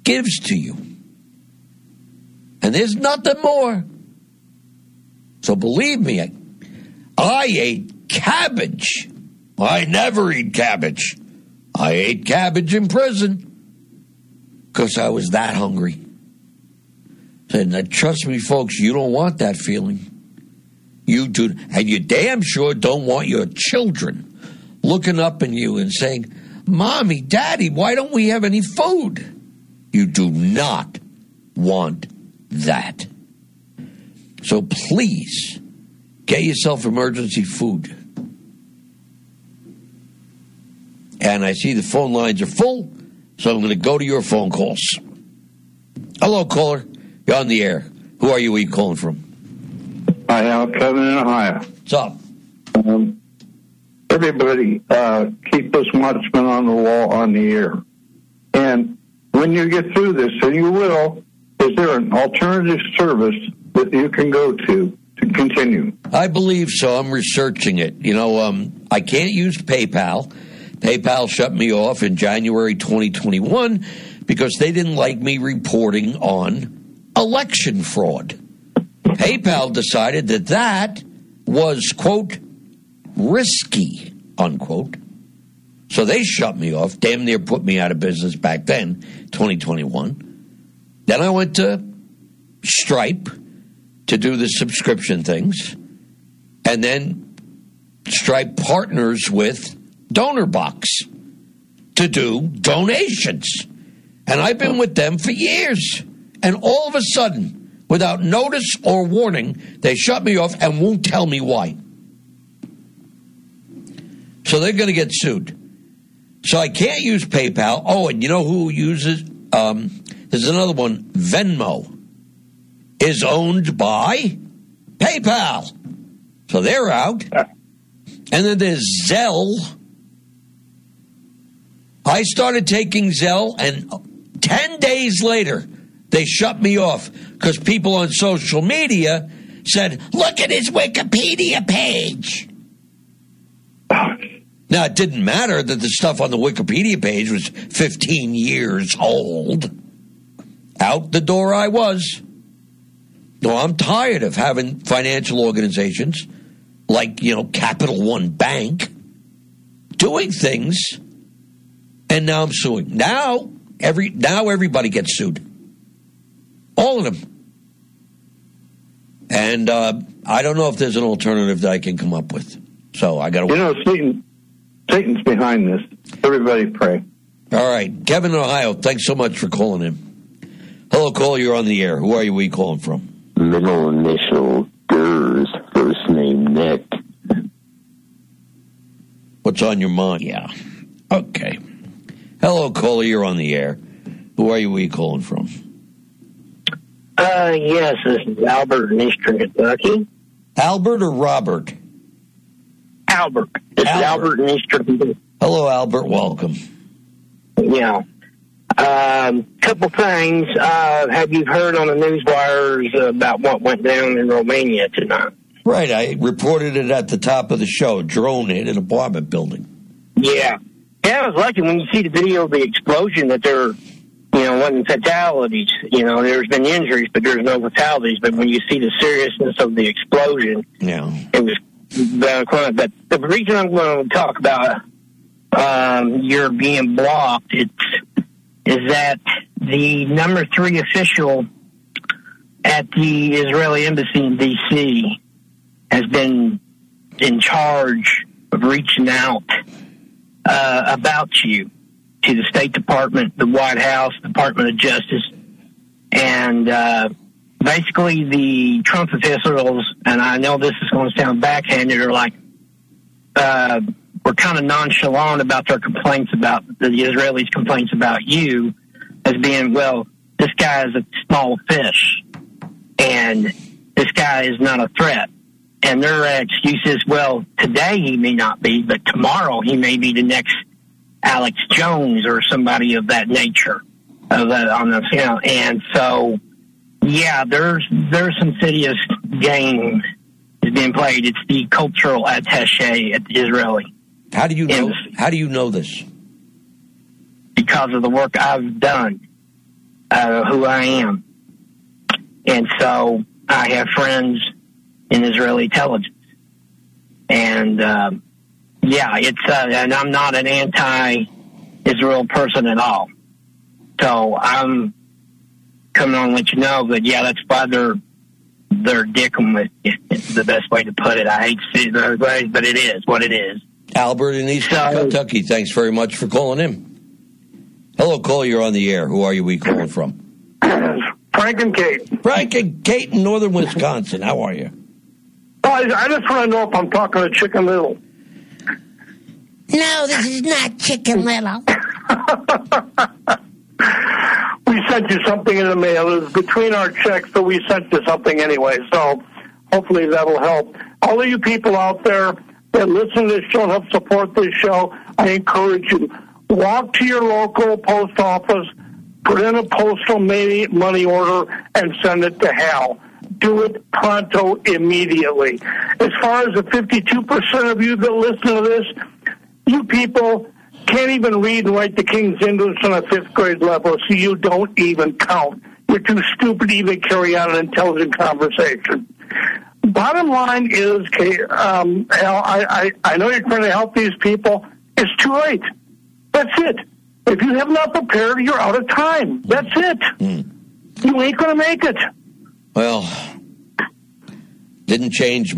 gives to you. And there's nothing more. So believe me, I ate cabbage. I never eat cabbage. I ate cabbage in prison because I was that hungry. And trust me, folks, you don't want that feeling. You do, and you damn sure don't want your children looking up at you and saying, Mommy, Daddy, why don't we have any food? You do not want that. So please, get yourself emergency food. And I see the phone lines are full, so I'm going to go to your phone calls. Hello, caller. You're on the air. Who are you? Where are you calling from? Hi, Al. Kevin in Ohio. What's up? Everybody, keep this watchman on the wall on the air. And when you get through this, and you will, is there an alternative service that you can go to continue? I believe so. I'm researching it. You know, I can't use PayPal. PayPal shut me off in January 2021 because they didn't like me reporting on election fraud. PayPal decided that was, quote, risky, unquote. So they shut me off, damn near put me out of business back then, 2021. Then I went to Stripe to do the subscription things. And then Stripe partners with DonorBox to do donations. And I've been with them for years. And all of a sudden, without notice or warning, they shut me off and won't tell me why. So they're going to get sued. So I can't use PayPal. Oh, and you know who uses? There's another one. Venmo is owned by PayPal. So they're out. And then there's Zelle. I started taking Zelle, and 10 days later, they shut me off because people on social media said, look at his Wikipedia page. Now, it didn't matter that the stuff on the Wikipedia page was 15 years old. Out the door I was. No, I'm tired of having financial organizations like, Capital One Bank doing things, and now I'm suing. Now everybody gets sued. All of them. And I don't know if there's an alternative that I can come up with. So I got to... Satan's behind this. Everybody pray. All right. Kevin in Ohio, thanks so much for calling in. Hello, caller, you're on the air. Who are you? Where are you calling from? Middle initial, Gers, first name Nick. What's on your mind? Yeah. Okay. Hello, caller, you're on the air. Who are you? Where are you calling from? Yes, this is Albert in Eastern Kentucky. Albert or Robert? Albert. This is Albert in Eastern Kentucky. Hello, Albert. Welcome. Yeah. Couple things. Have you heard on the news wires about what went down in Romania tonight? Right. I reported it at the top of the show. Drone hit an apartment building. Yeah. Yeah, I was lucky when you see the video of the explosion that there wasn't fatalities. There's been injuries, but there's no fatalities. But when you see the seriousness of the explosion, yeah, it was but the reason I'm going to talk about your being blocked is that the number 3 official at the Israeli embassy in D.C. has been in charge of reaching out about you to the State Department, the White House, Department of Justice, and basically the Trump officials, and I know this is going to sound backhanded, are like, we're kind of nonchalant about their complaints about the Israelis' complaints about you as being, well, this guy is a small fish and this guy is not a threat. And their excuse is, well, today he may not be, but tomorrow he may be the next Alex Jones or somebody of that nature. And so, yeah, there's some serious game is being played. It's the cultural attaché at the Israeli. How do you know? How do you know this? Because of the work I've done. who I am. And so I have friends in Israeli intelligence. And, and I'm not an anti-Israel person at all. So I'm coming on to let you know that, that's why they're dicking with you. It's the best way to put it. I hate to say it other ways, but it is what it is. Albert in Eastern Kentucky, thanks very much for calling in. Hello, caller, you're on the air. Who are we calling from? Frank and Kate. Frank and Kate in northern Wisconsin. How are you? I just want to know if I'm talking to Chicken Little. No, this is not Chicken Little. We sent you something in the mail. It was between our checks, so we sent you something anyway. So hopefully that'll help. All of you people out there that listen to this show and help support this show, I encourage you. Walk to your local post office, put in a postal money order, and send it to Hal. Do it pronto, immediately. As far as the 52% of you that listen to this, you people can't even read and write the King's English on a 5th grade level, so you don't even count. You're too stupid to even carry on an intelligent conversation. Bottom line is, Hal, I know you're trying to help these people. It's too late. That's it. If you have not prepared, you're out of time. That's it. You ain't going to make it. Well, did not change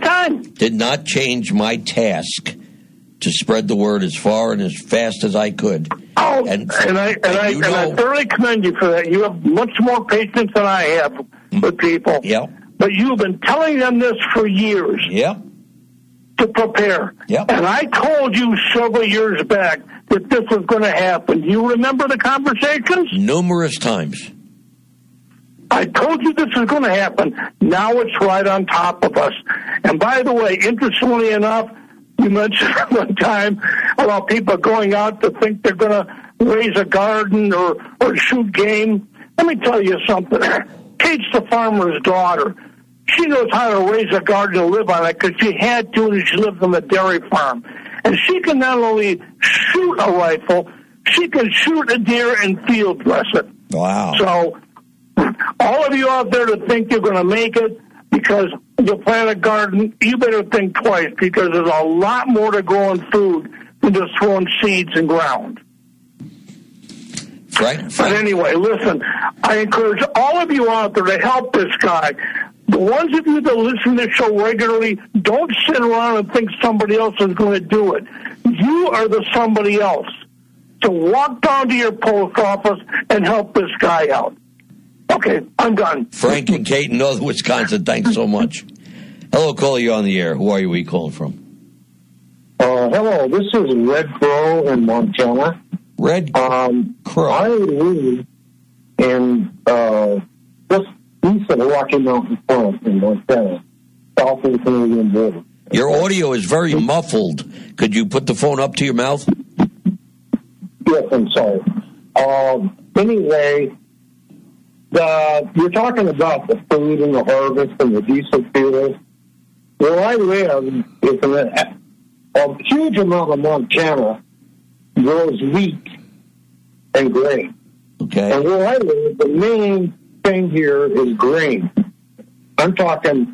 my task to spread the word as far and as fast as I could. Oh, and I thoroughly commend you for that. You have much more patience than I have with people. Yep. But you've been telling them this for years. Yep. To prepare. Yep. And I told you several years back that this was going to happen. Do you remember the conversations? Numerous times. I told you this was going to happen. Now it's right on top of us. And by the way, interestingly enough, you mentioned one time about people going out to think they're going to raise a garden or shoot game. Let me tell you something. Kate's the farmer's daughter. She knows how to raise a garden and live on it because she had to and she lived on the dairy farm. And she can not only shoot a rifle, she can shoot a deer and field dress it. Wow. So all of you out there that think you're going to make it because you plant a garden, you better think twice because there's a lot more to growing food than just throwing seeds in ground. Right. But anyway, listen, I encourage all of you out there to help this guy. The ones of you that listen to the show regularly, don't sit around and think somebody else is going to do it. You are the somebody else. So walk down to your post office and help this guy out. Okay, I'm done. Frank and Kate in northern Wisconsin, thanks so much. Hello, caller, you on the air. Who are you? Where are you calling from? Hello, this is Red Crow in Montana. Red Crow. I live in just east of the Rocky Mountain Front in Montana, south of the Canadian border. Your audio is very muffled. Could you put the phone up to your mouth? Yes, I'm sorry. Anyway, you're talking about the food and the harvest and the diesel fuel. Where I live is a huge amount of Montana grows wheat and grain. Okay. And where I live, the main thing here is grain. I'm talking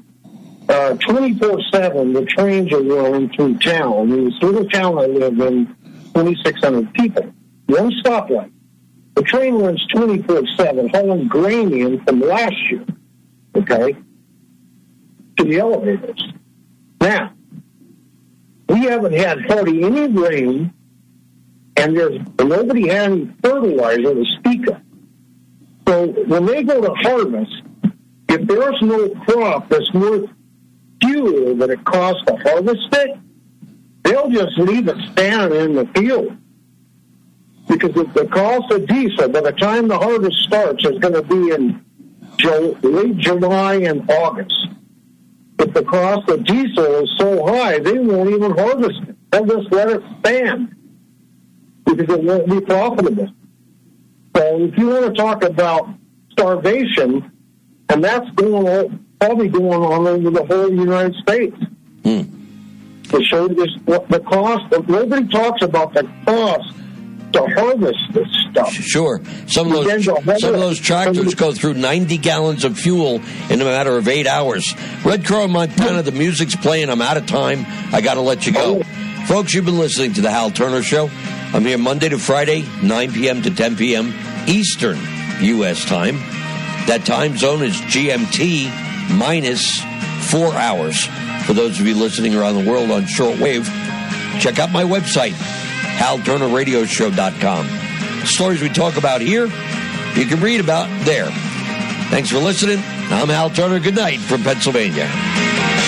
24/7. The trains are rolling through town. In this little town I live in, 2,600 people. One stoplight. The train runs 24/7, hauling grain in from last year, okay, to the elevators. Now, we haven't had hardly any rain, and nobody had any fertilizer to speak of. So when they go to harvest, if there's no crop that's worth fuel that it costs to harvest it, they'll just leave it standing in the field. Because the cost of diesel, by the time the harvest starts, is going to be in late July and August. If the cost of diesel is so high, they won't even harvest it. They'll just let it stand because it won't be profitable. So if you want to talk about starvation, and that's probably going on over the whole United States. To show this, the cost, nobody talks about the cost to harvest this stuff. Sure. Some of those tractors go through 90 gallons of fuel in a matter of 8 hours. Red Crow in Montana, the music's playing. I'm out of time. I got to let you go. Folks, you've been listening to The Hal Turner Show. I'm here Monday to Friday, 9 p.m. to 10 p.m. Eastern U.S. time. That time zone is GMT minus 4 hours. For those of you listening around the world on shortwave, check out my website, HalTurnerRadioshow.com. Stories we talk about here, you can read about there. Thanks for listening. I'm Hal Turner. Good night from Pennsylvania.